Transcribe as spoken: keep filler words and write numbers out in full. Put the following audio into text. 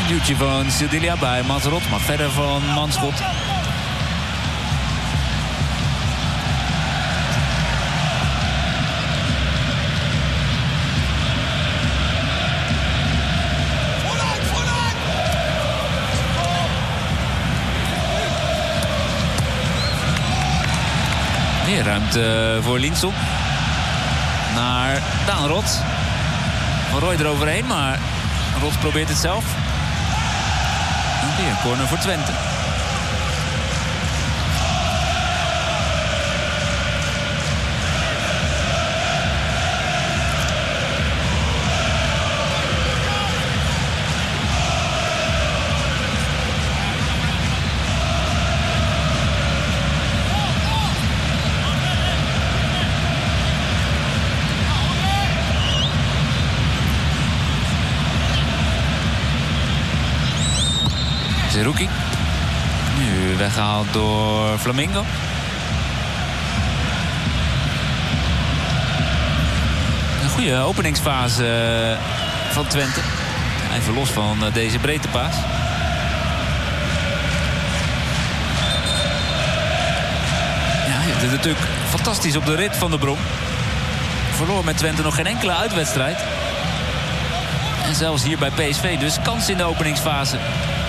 Duwtje van Sildilia bij Mansrot. Maar verder van Manschot. Weer ruimte voor Linsel. Naar Daan Rot. Van Rooij eroverheen, maar Rot probeert het zelf. En weer een corner voor Twente. Zerouki. Nu weggehaald door Flamingo. Een goede openingsfase van Twente. Even los van deze breedtepaas. Ja, het is natuurlijk fantastisch op de rit van de Brom. Verloor met Twente nog geen enkele uitwedstrijd. En zelfs hier bij P S V dus kans in de openingsfase